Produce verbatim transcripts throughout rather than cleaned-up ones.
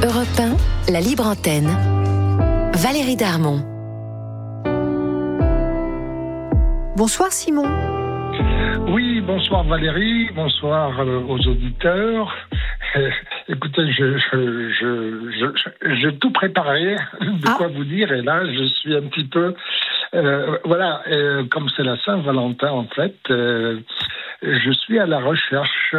Europe un, la libre antenne. Valérie Darmon. Bonsoir Simon. Oui, bonsoir Valérie, bonsoir euh, aux auditeurs. Euh, écoutez, je, je, je, je, j'ai tout préparé, de ah. quoi vous dire, et là je suis un petit peu... Euh, voilà, euh, comme c'est la Saint-Valentin en fait, euh, je suis à la recherche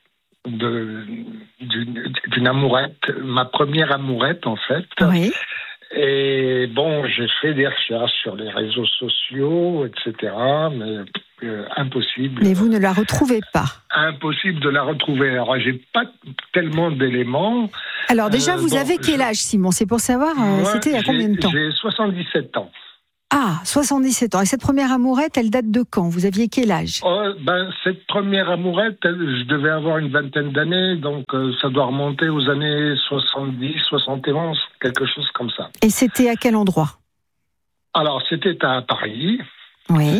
de, d'une, d'une amourette, ma première amourette en fait. Oui. Et bon, j'ai fait des recherches sur les réseaux sociaux, et cetera, mais euh, impossible. Mais vous ne la retrouvez pas. Impossible de la retrouver. Alors, j'ai pas tellement d'éléments. Alors déjà, euh, vous bon, avez quel je... âge, Simon ? C'est pour savoir, euh, Moi, c'était il y a combien de temps ? J'ai soixante-dix-sept ans. Ah, soixante-dix-sept ans. Et cette première amourette, elle date de quand ? Vous aviez quel âge ? Oh, ben, cette première amourette, elle, je devais avoir une vingtaine d'années, donc euh, ça doit remonter aux années soixante-dix, soixante et onze, quelque chose comme ça. Et c'était à quel endroit ? Alors, c'était à Paris. Oui.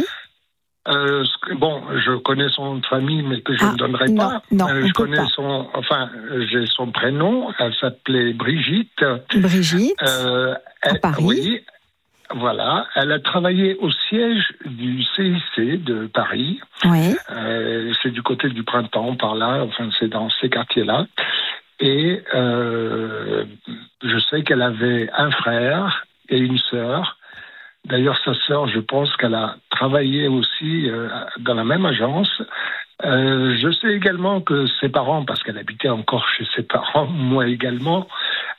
Euh, bon, je connais son nom de famille, mais que je ah, ne donnerai non, pas. Non, euh, on je peut connais pas. son, enfin, j'ai son prénom. Elle s'appelait Brigitte. Brigitte. Euh, elle, à Paris. Oui. Voilà, elle a travaillé au siège du C I C de Paris. Oui. Euh, c'est du côté du Printemps, par là, enfin c'est dans ces quartiers-là. Et euh, je sais qu'elle avait un frère et une sœur. D'ailleurs, sa sœur, je pense qu'elle a travaillé aussi euh, dans la même agence. Euh, je sais également que ses parents, parce qu'elle habitait encore chez ses parents, moi également,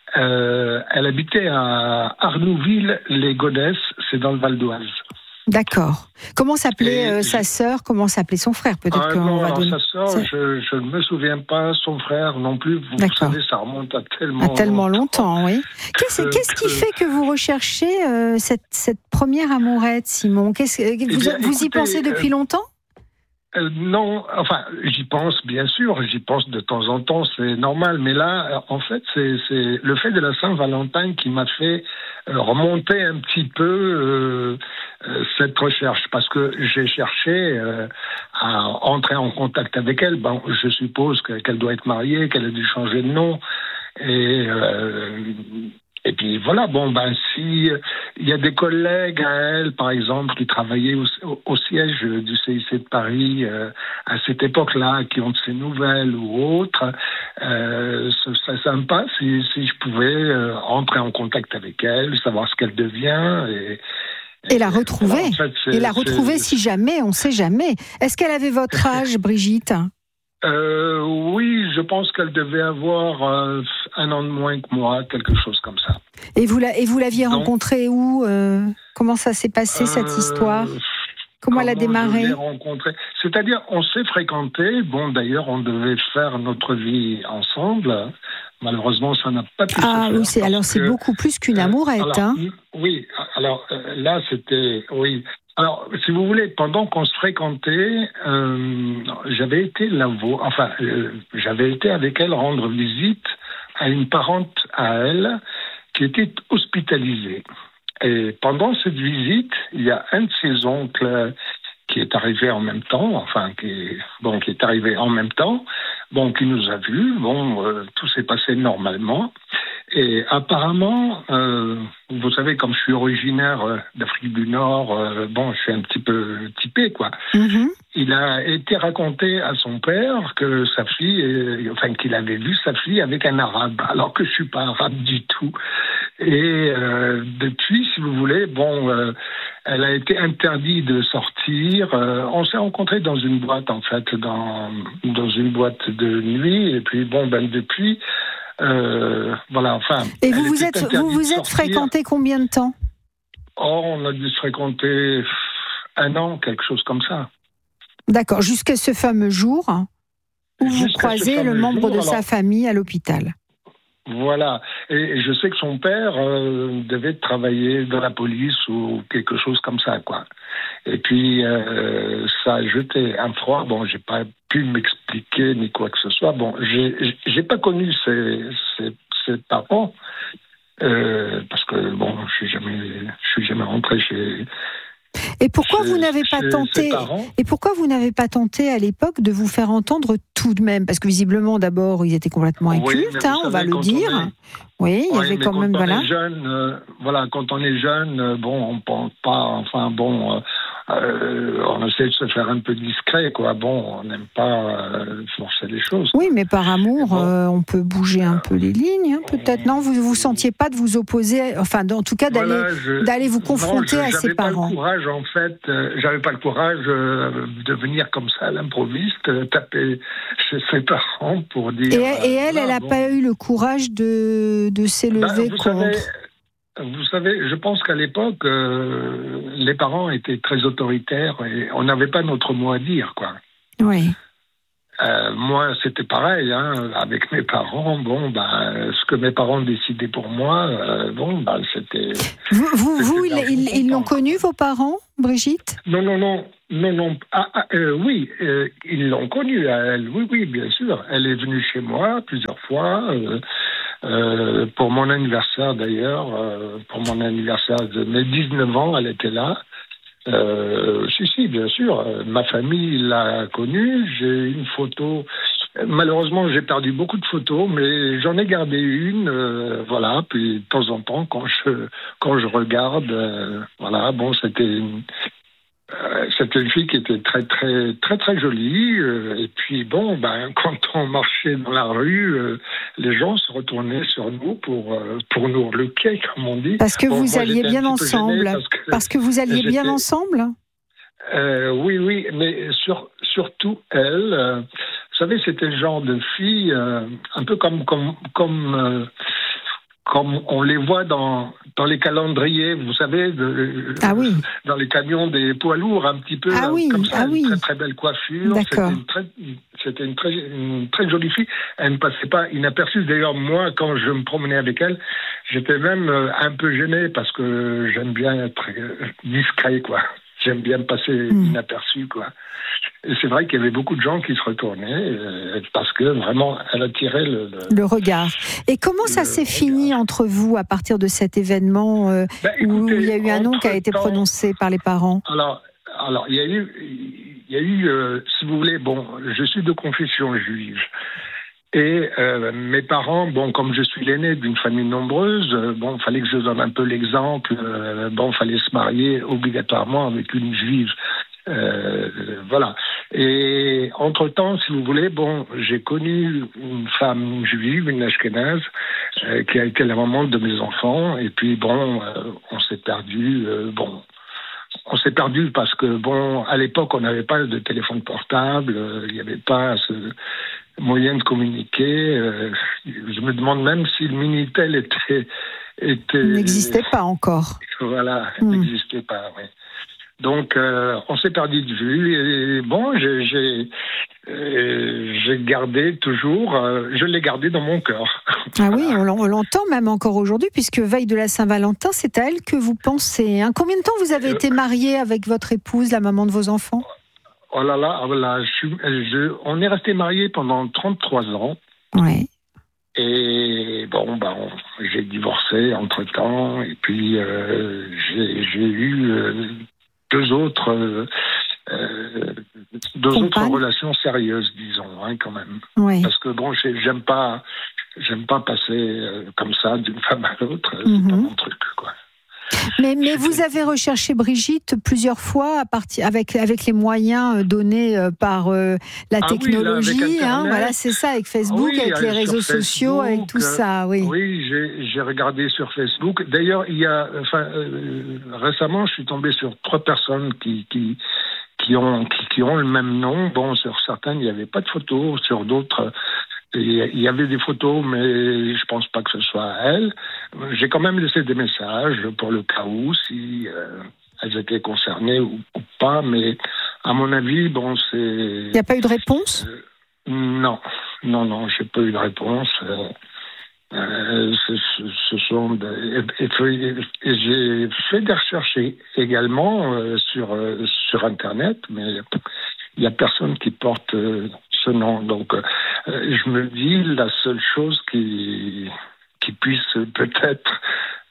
Euh, elle habitait à Arnouville-les-Gonesse, c'est dans le Val d'Oise. D'accord. Comment s'appelait euh, sa sœur ? Comment s'appelait son frère ? Peut-être ah, qu'on non, va alors donner... sa sœur, je, je ne me souviens pas. Son frère non plus. Vous, vous savez, ça remonte à tellement, à tellement longtemps. longtemps oui. Qu'est-ce, que, qu'est-ce qui que... fait que vous recherchez euh, cette, cette première amourette, Simon ? Qu'est-ce, vous, eh bien, vous écoutez, y pensez depuis euh, longtemps ? Euh, non, enfin, j'y pense bien sûr, j'y pense de temps en temps, c'est normal. Mais là, en fait, c'est, c'est le fait de la Saint-Valentin qui m'a fait euh, remonter un petit peu euh, euh, cette recherche, parce que j'ai cherché euh, à entrer en contact avec elle. Bon, je suppose que, qu'elle doit être mariée, qu'elle a dû changer de nom, et euh, Et puis voilà, bon, ben si il y a des collègues à elle, par exemple, qui travaillaient au, au siège du C I C de Paris euh, à cette époque-là, qui ont de ses nouvelles ou autres, euh, ce serait sympa si, si je pouvais euh, entrer en contact avec elle, savoir ce qu'elle devient et Et la retrouver. Voilà, en fait, et la retrouver si jamais, on ne sait jamais. Est-ce qu'elle avait votre âge, Brigitte ? Euh, oui, je pense qu'elle devait avoir euh, un an de moins que moi, quelque chose comme ça. Et vous, la, et vous l'aviez Donc, rencontrée où euh, Comment ça s'est passé, euh, cette histoire ? Comment, comment elle a démarré ? Je l'ai rencontrée. C'est-à-dire, on s'est fréquentés. Bon, d'ailleurs, on devait faire notre vie ensemble. Malheureusement, ça n'a pas pu ah, se faire. Oui, c'est, alors c'est que, beaucoup plus qu'une amourette. Euh, alors, hein. Oui, alors euh, là, c'était... oui. Alors, si vous voulez, pendant qu'on se fréquentait, euh, j'avais été la vo- enfin, euh, j'avais été avec elle rendre visite à une parente à elle qui était hospitalisée. Et pendant cette visite, il y a un de ses oncles qui est arrivé en même temps, enfin, qui est, bon, qui est arrivé en même temps, bon, qui nous a vus, bon, euh, tout s'est passé normalement. Et apparemment, euh, vous savez, comme je suis originaire euh, d'Afrique du Nord, euh, bon, je suis un petit peu typé, quoi. Mm-hmm. Il a été raconté à son père que sa fille, euh, enfin, qu'il avait vu sa fille avec un arabe, alors que je suis pas arabe du tout. Et euh, depuis, si vous voulez, bon, euh, elle a été interdite de sortir. Euh, on s'est rencontrés dans une boîte, en fait, dans dans une boîte de nuit. Et puis, bon, ben depuis. Euh, voilà, enfin. Et vous vous êtes, vous vous êtes fréquentés combien de temps ? Oh, on a dû se fréquenter un an, quelque chose comme ça. D'accord, jusqu'à ce fameux jour où jusqu'à vous croisez le membre jour, de alors, sa famille à l'hôpital. Voilà, et je sais que son père euh, devait travailler dans la police ou quelque chose comme ça, quoi. Et puis, euh, ça a jeté un froid. Bon, j'ai pas pu m'expliquer ni quoi que ce soit. Bon, j'ai, j'ai pas connu ses, ses, ses parents euh, parce que bon, je suis jamais, je suis jamais rentré chez. Et Et pourquoi chez, vous n'avez pas tenté Et pourquoi vous n'avez pas tenté à l'époque de vous faire entendre tout de même? Parce que visiblement, d'abord, ils étaient complètement incultes, oui, hein, on va le dire. Est... Oui, il y oui, avait quand même, quand voilà. On est jeune, euh, voilà, quand on est jeune, euh, bon, on pense pas, enfin, bon, euh, euh, on essaie de se faire un peu discret, quoi. Bon, on n'aime pas euh, forcer les choses. Oui, mais par amour, bon, euh, on peut bouger un peu les lignes, hein, peut-être. Non, vous vous sentiez pas de vous opposer, enfin, en tout cas, d'aller, voilà, je, d'aller vous confronter non, je, à ses parents. J'avais pas le courage, en fait. Euh, j'avais pas le courage euh, de venir comme ça à l'improviste, euh, taper chez ses parents pour dire. Et, et elle, euh, elle n'a bon. pas eu le courage de de s'élever bah, vous contre. Savez, vous savez, je pense qu'à l'époque, euh, les parents étaient très autoritaires et on n'avait pas notre mot à dire, quoi. Oui. Euh, moi, c'était pareil, hein, avec mes parents. Bon, bah, ce que mes parents décidaient pour moi, euh, bon, bah, c'était. Vous, vous, vous ils, ils l'ont connu, vos parents, Brigitte? Non, non, non, non, non. Ah, ah, euh, oui, euh, ils l'ont connue, elle. Oui, oui, bien sûr. Elle est venue chez moi plusieurs fois. Euh, Euh, pour mon anniversaire d'ailleurs, euh, pour mon anniversaire de mes dix-neuf ans, elle était là. Euh, si, si, bien sûr. Euh, ma famille l'a connue. J'ai une photo. Malheureusement, j'ai perdu beaucoup de photos, mais j'en ai gardé une. Euh, voilà. Puis de temps en temps, quand je quand je regarde, euh, voilà. Bon, c'était une, Euh, c'était une fille qui était très très très très jolie euh, et puis bon ben quand on marchait dans la rue euh, les gens se retournaient sur nous pour euh, pour nous reluquer comme on dit parce que bon, vous moi, alliez bien ensemble parce que, parce que vous alliez bien ensemble euh, oui oui mais sur, surtout elle euh, vous savez c'était le genre de fille euh, un peu comme comme comme euh, comme on les voit dans, dans les calendriers, vous savez, de, ah oui. dans les camions des poids lourds, un petit peu ah oui, comme ça, ah une oui. très très belle coiffure. D'accord. C'était une très, c'était une très, une très jolie fille. Elle ne passait pas inaperçue. D'ailleurs, moi, quand je me promenais avec elle, j'étais même un peu gêné parce que j'aime bien être discret, quoi. J'aime bien me passer mmh. inaperçu, quoi. Et c'est vrai qu'il y avait beaucoup de gens qui se retournaient euh, parce que vraiment, elle attirait le, le, le regard. Et comment ça s'est regard. fini entre vous à partir de cet événement euh, ben, écoutez, où il y a eu un nom qui a été temps, prononcé par les parents? Alors, alors il y a eu, il y a eu, euh, si vous voulez, bon, je suis de confession juive. Et euh, mes parents, bon, comme je suis l'aîné d'une famille nombreuse, euh, bon, il fallait que je donne un peu l'exemple. Euh, bon, il fallait se marier obligatoirement avec une juive. Euh, voilà. Et entre-temps, si vous voulez, bon, j'ai connu une femme juive, une ashkénaze, euh, qui a été la maman de mes enfants. Et puis, bon, euh, on s'est perdu. Euh, bon, on s'est perdu parce que, bon, à l'époque, on n'avait pas de téléphone portable. Il euh, n'y avait pas ce moyen de communiquer. Euh, je me demande même si le Minitel était... était n'existait pas encore. Voilà, mmh. n'existait pas, oui. Donc, euh, on s'est perdu de vue. Et bon, j'ai, j'ai, euh, j'ai gardé toujours, euh, je l'ai gardé dans mon cœur. Ah oui, on, on l'entend même encore aujourd'hui, puisque veille de la Saint-Valentin, c'est à elle que vous pensez. Hein. Combien de temps vous avez euh, été marié avec votre épouse, la maman de vos enfants? Oh là là, oh là je, je, on est resté mariés pendant trente-trois ans. Oui. Et bon, bah, on, j'ai divorcé entre-temps. Et puis, euh, j'ai, j'ai eu... Euh, deux autres euh, euh, deux autres relations sérieuses, disons, hein, quand même. Oui. Parce que bon, j'aime pas j'aime pas passer euh, comme ça d'une femme à l'autre. Mm-hmm. C'est pas mon truc, quoi. Mais, mais vous avez recherché Brigitte plusieurs fois à partir, avec, avec les moyens donnés par euh, la ah technologie, oui, là, hein, voilà, c'est ça, avec Facebook, oui, avec les réseaux Facebook, sociaux, avec tout ça, oui. Oui, j'ai, j'ai regardé sur Facebook. D'ailleurs, il y a, enfin, euh, récemment, je suis tombé sur trois personnes qui, qui, qui ont, qui, qui ont le même nom. Bon, sur certaines, il n'y avait pas de photos, sur d'autres. Il y avait des photos, mais je pense pas que ce soit elle. J'ai quand même laissé des messages pour le cas où, si euh, elles étaient concernées ou, ou pas, mais à mon avis, bon, c'est... Il n'y a pas eu de réponse ? euh, Non, non, non, j'ai pas eu de réponse. Euh, euh, ce, ce, ce sont des... et, et, et j'ai fait des recherches également euh, sur, euh, sur Internet, mais il n'y a personne qui porte... Euh, ce nom. Donc, euh, je me dis, la seule chose qui, qui puisse peut-être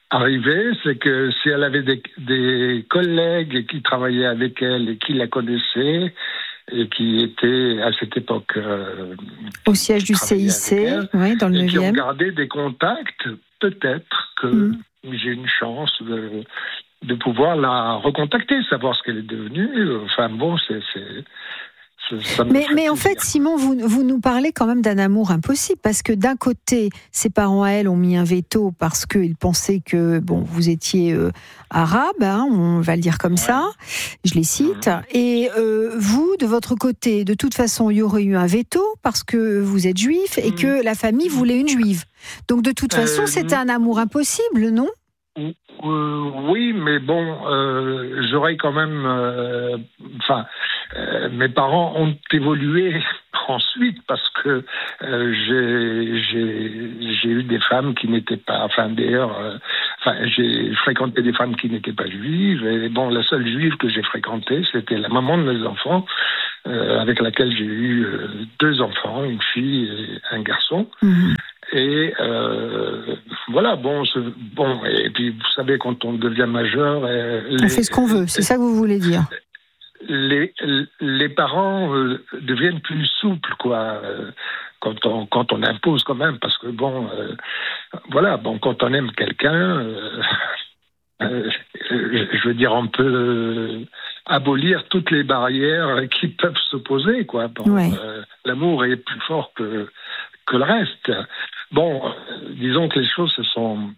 arrivé, c'est que si elle avait des, des collègues qui travaillaient avec elle et qui la connaissaient, et qui étaient à cette époque euh, au siège du C I C, elle, oui, dans le neuvième. Qui ont gardé des contacts, peut-être que mmh. j'ai une chance de, de pouvoir la recontacter, savoir ce qu'elle est devenue. Enfin bon, c'est... c'est Mais, mais en fait, Simon, vous, vous nous parlez quand même d'un amour impossible, parce que d'un côté, ses parents, à elle, ont mis un veto parce qu'ils pensaient que bon, vous étiez euh, arabe, hein, on va le dire comme ouais. ça, je les cite, mmh. et euh, vous, de votre côté, de toute façon, il y aurait eu un veto parce que vous êtes juif et mmh. que la famille voulait une juive. Donc de toute façon, euh, c'était un amour impossible, non ? Euh, oui, mais bon, euh, j'aurais quand même... Enfin, euh, euh, mes parents ont évolué ensuite parce que euh, j'ai, j'ai, j'ai eu des femmes qui n'étaient pas... Enfin, d'ailleurs, euh, enfin, j'ai fréquenté des femmes qui n'étaient pas juives. Et bon, la seule juive que j'ai fréquentée, c'était la maman de mes enfants, euh, avec laquelle j'ai eu euh, deux enfants, une fille et un garçon. Mmh. Et euh, voilà, bon, ce, bon, et puis vous savez, quand on devient majeur, euh, on les, fait ce qu'on veut, c'est ça que vous voulez dire. Les, les parents euh, deviennent plus souples, quoi, euh, quand on quand on impose quand même, parce que bon, euh, voilà, bon, quand on aime quelqu'un, euh, euh, je veux dire, on peut euh, abolir toutes les barrières qui peuvent s'opposer, quoi. Bon, ouais. euh, l'amour est plus fort que que le reste. Bon, euh, disons que les choses se sont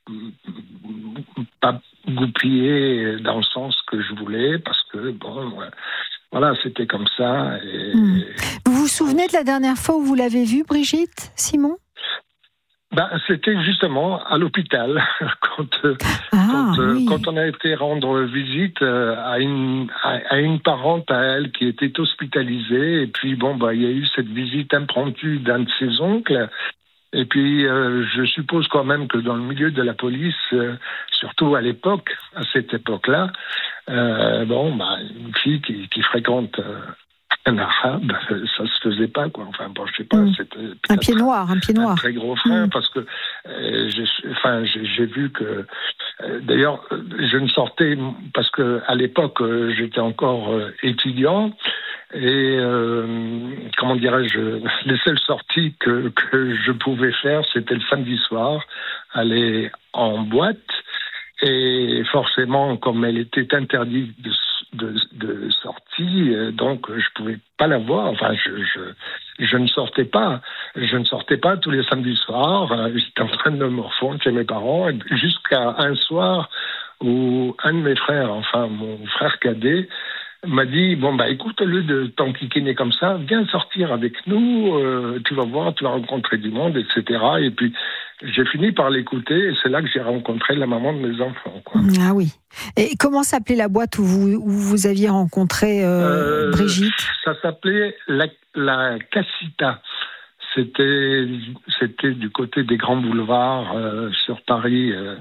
pas goupillées dans le sens que je voulais, parce que, bon, euh, voilà, c'était comme ça. Et, mmh. Vous vous souvenez de la dernière fois où vous l'avez vue, Brigitte, Simon ? Ben, c'était justement à l'hôpital, quand, euh, ah, quand, euh, oui. quand on a été rendre visite euh, à, une, à, à une parente à elle qui était hospitalisée. Et puis, bon, bah, il y a eu cette visite impromptue d'un de ses oncles. Et puis, euh, je suppose quand même que dans le milieu de la police, euh, surtout à l'époque, à cette époque-là, euh, bon, bah, une fille qui, qui fréquente euh, un arabe, ça se faisait pas, quoi. Enfin, bon, je sais pas. Mmh. C'était un pied noir, un pied noir. Un très gros frein, mmh. parce que euh, j'ai, enfin, j'ai, j'ai vu que, euh, d'ailleurs, je ne sortais parce que à l'époque, euh, j'étais encore euh, étudiant. Et euh, comment dirais-je, les seules sorties que, que je pouvais faire, c'était le samedi soir, aller en boîte. Et forcément, comme elle était interdite de, de, de sortie, donc je pouvais pas la voir. Enfin, je, je, je ne sortais pas. Je ne sortais pas tous les samedis soirs. J'étais en train de me refondre chez mes parents, jusqu'à un soir où un de mes frères, enfin mon frère cadet, m'a dit, bon, bah écoute, au lieu de t'enquiquiner comme ça, viens sortir avec nous, euh, tu vas voir, tu vas rencontrer du monde, et cetera. Et puis, j'ai fini par l'écouter, et c'est là que j'ai rencontré la maman de mes enfants, quoi. Ah oui. Et comment s'appelait la boîte où vous, où vous aviez rencontré euh, euh, Brigitte ? Ça s'appelait la, la Casita. C'était, c'était du côté des grands boulevards euh, sur Paris. Euh,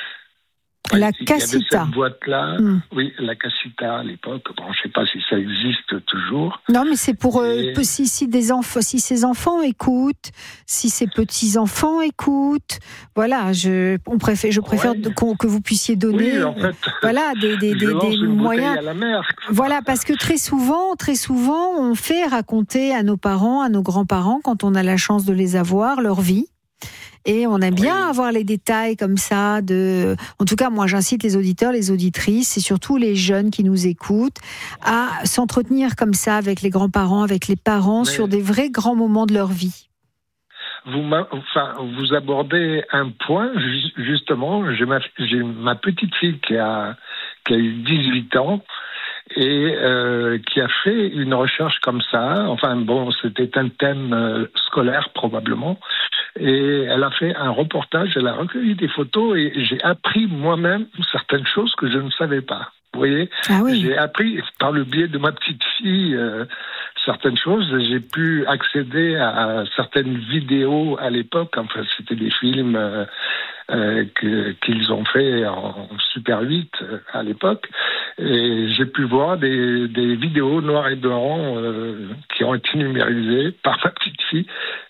La il Casita. Il y avait cette boîte-là, mmh. oui, la Casita à l'époque. Bon, je ne sais pas si ça existe toujours. Non, mais c'est pour Et... euh, si, si des enfants, si ses enfants écoutent, si ses petits enfants écoutent. Voilà, je, on préfère, je préfère ouais. de, que vous puissiez donner, oui, en fait, voilà, des, des, des, des moyens. À la mer. Voilà, parce que très souvent, très souvent, on fait raconter à nos parents, à nos grands-parents, quand on a la chance de les avoir, leur vie. Et on aime bien oui. avoir les détails comme ça. De... En tout cas, moi, j'incite les auditeurs, les auditrices, et surtout les jeunes qui nous écoutent, à s'entretenir comme ça avec les grands-parents, avec les parents, Mais sur des vrais grands moments de leur vie. Vous, enfin, vous abordez un point, justement. J'ai ma, j'ai ma petite fille qui a, qui a eu dix-huit ans. Et euh, qui a fait une recherche comme ça. Enfin bon, c'était un thème euh, scolaire probablement. Et elle a fait un reportage, elle a recueilli des photos et j'ai appris moi-même certaines choses que je ne savais pas. Vous voyez, ah oui. J'ai appris par le biais de ma petite fille euh, certaines choses. J'ai pu accéder à certaines vidéos à l'époque. Enfin, c'était des films euh, euh, que, qu'ils ont fait en Super huit euh, à l'époque. Et j'ai pu voir des, des vidéos noir et blanc euh, qui ont été numérisées par ma petite fille.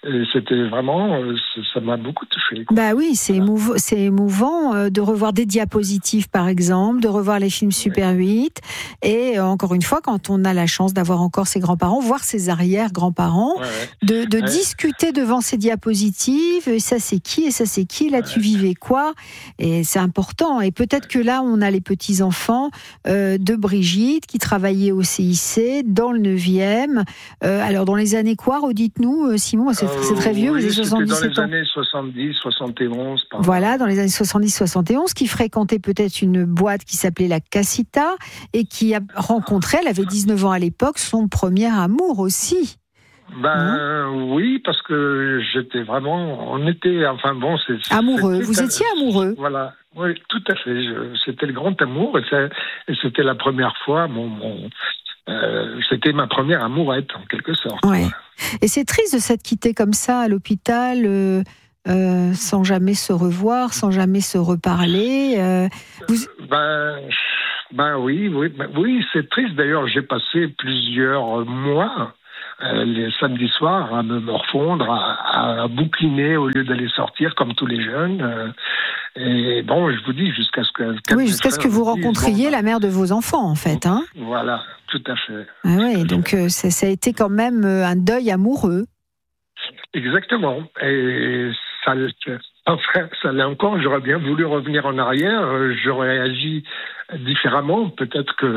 Et c'était vraiment, ça m'a beaucoup touché, quoi. Bah oui, c'est, voilà. émouv- c'est émouvant euh, de revoir des diapositives, par exemple, de revoir les films Super ouais. huit. Et euh, encore une fois, quand on a la chance d'avoir encore ses grands-parents, voir ses arrière-grands-parents, ouais, ouais. de, de ouais. discuter devant ces diapositives, et ça c'est qui, et ça c'est qui, là ouais. tu vivais quoi, et c'est important. Et peut-être que là, on a les petits-enfants euh, de Brigitte, qui travaillaient au C I C, dans le neuvième. Euh, alors, dans les années quoi, redites-nous, Simon, c'est, euh, c'est très vieux, oui, vous avez soixante-dix-sept ans. Dans les années soixante-dix, soixante et onze. Pardon. Voilà, dans les années soixante-dix soixante et onze, qui fréquentait peut-être une boîte qui s'appelait la Casita, et qui a rencontré, elle avait dix-neuf ans à l'époque, son premier amour aussi. Ben hein oui, parce que j'étais vraiment, on était, enfin bon, c'est... Amoureux, vous à, étiez amoureux. Voilà, oui, tout à fait, je, c'était le grand amour, et, ça, et c'était la première fois, mon... mon Euh, c'était ma première amourette, en quelque sorte. Ouais. Et c'est triste de s'être quitté comme ça à l'hôpital, euh, euh, sans jamais se revoir, sans jamais se reparler. Euh, vous... Ben, ben oui, oui, ben, oui, c'est triste. D'ailleurs, j'ai passé plusieurs mois, euh, les samedis soirs, à me, me refondre, à, à bouquiner au lieu d'aller sortir comme tous les jeunes. Euh, Et bon, je vous dis, jusqu'à ce que... Oui, jusqu'à ce que vous rencontriez bon, la mère de vos enfants, en fait. Hein voilà, tout à fait. Ah oui, donc euh, ça, ça a été quand même un deuil amoureux. Exactement. Et ça, enfin, ça l'est encore, j'aurais bien voulu revenir en arrière, j'aurais agi différemment. Peut-être que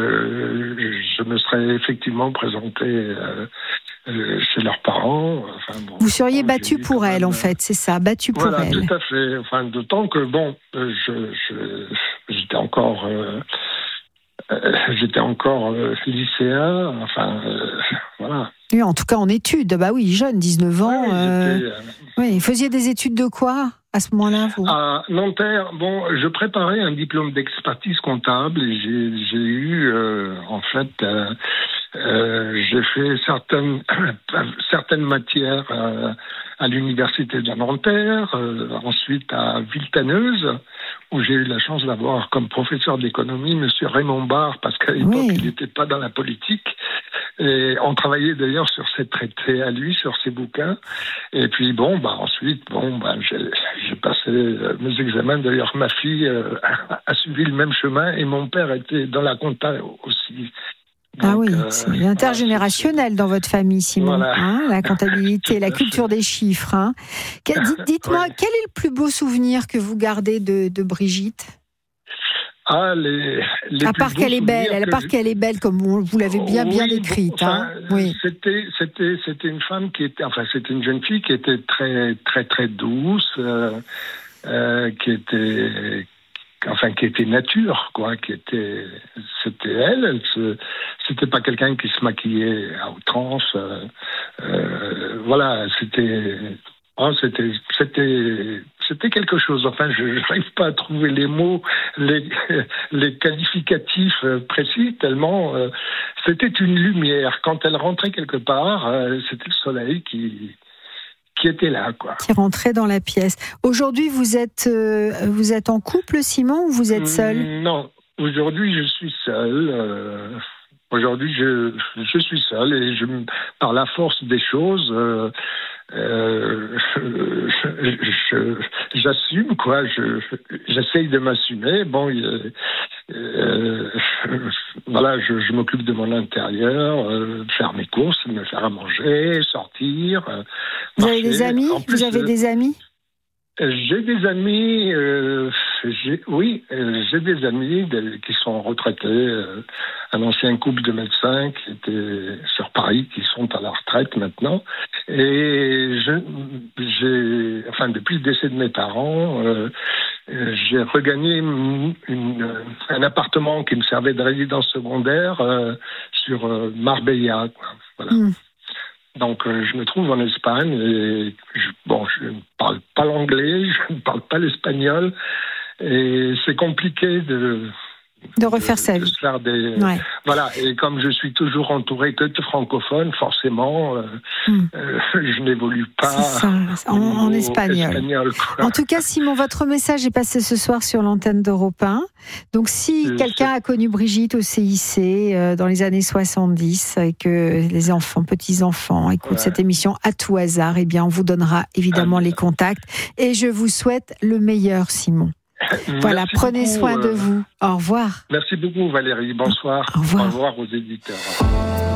je me serais effectivement présenté... Euh, Euh, chez leurs parents. Enfin, bon, vous seriez bon, battu pour elle, même, en fait, c'est ça, battu pour voilà, elle. Voilà, tout à fait. Enfin, d'autant que, bon, je, je, j'étais encore... Euh, euh, j'étais encore euh, lycéen, enfin, euh, voilà. Oui, en tout cas en études, bah oui, jeune, dix-neuf ans. Ouais, euh... euh... Oui, vous faisiez des études de quoi à ce moment-là, vous ? À Nanterre, bon, je préparais un diplôme d'expertise comptable et j'ai, j'ai eu, euh, en fait, euh, euh, j'ai fait certaines, certaines matières euh, à l'université de Nanterre, euh, ensuite à Villetaneuse, où j'ai eu la chance d'avoir comme professeur d'économie Monsieur Raymond Barre, parce qu'à l'époque, oui. il n'était pas dans la politique. Et on travaillait d'ailleurs sur ses traités à lui, sur ses bouquins. Et puis bon, bah ensuite, bon, bah j'ai, j'ai passé mes examens. D'ailleurs, ma fille euh, a suivi le même chemin et mon père était dans la compta aussi. Donc, ah oui, euh, c'est intergénérationnel voilà, dans votre famille, Simon. Voilà. Hein, la comptabilité, la culture des chiffres. Hein. Dites-moi, oui. Quel est le plus beau souvenir que vous gardez de, de Brigitte ? Ah, les, les à part qu'elle est belle, à part je... qu'elle est belle, comme vous, vous l'avez bien, bien oui, décrite. Enfin, hein. oui. C'était, c'était, c'était une femme qui était, enfin, c'était une jeune fille qui était très, très, très douce, euh, euh, qui était, enfin, qui était nature, quoi, qui était, c'était elle. elle se, c'était pas quelqu'un qui se maquillait à outrance. Euh, euh, voilà, c'était. Oh, c'était, c'était, c'était quelque chose. Enfin, je n'arrive pas à trouver les mots, les, les qualificatifs précis, tellement euh, c'était une lumière. Quand elle rentrait quelque part, euh, c'était le soleil qui, qui était là, quoi. Qui rentrait dans la pièce. Aujourd'hui, vous êtes, euh, vous êtes en couple, Simon, ou vous êtes seul ? mmh, Non, aujourd'hui, je suis seul. Euh, aujourd'hui, je, je suis seul et je, par la force des choses. Euh, Euh, je, je, j'assume quoi, je, j'essaye de m'assumer. Bon, euh, euh, voilà, je, je m'occupe de mon intérieur, euh, faire mes courses, me faire à manger, sortir. Euh, Vous marcher. Avez des amis en plus, Vous avez euh, des amis J'ai des amis, euh, j'ai, oui, euh, j'ai des amis de, qui sont retraités, euh, un ancien couple de médecins qui était sur Paris, qui sont à la retraite maintenant. Et je, j'ai, enfin, depuis le décès de mes parents, euh, j'ai regagné une, une, un appartement qui me servait de résidence secondaire euh, sur euh, Marbella, quoi. Voilà. Mm. Donc, euh, je me trouve en Espagne et je, bon, je ne parle pas l'anglais, je ne parle pas l'espagnol et c'est compliqué de, de refaire de, sa vie. De faire des, ouais. Voilà, et comme je suis toujours entouré que de francophones, forcément, euh, mm. euh, je n'évolue pas ça, en, en espagnol. espagnol en tout cas, Simon, votre message est passé ce soir sur l'antenne d'Europe un. Donc, si je quelqu'un sais. a connu Brigitte au C I C euh, dans les années soixante-dix et que les enfants, petits-enfants écoutent ouais. cette émission à tout hasard, eh bien, on vous donnera évidemment ah, les contacts. Et je vous souhaite le meilleur, Simon. Voilà, merci prenez beaucoup, soin euh... de vous. Au revoir. Merci beaucoup, Valérie. Bonsoir. Au revoir. Au revoir aux éditeurs.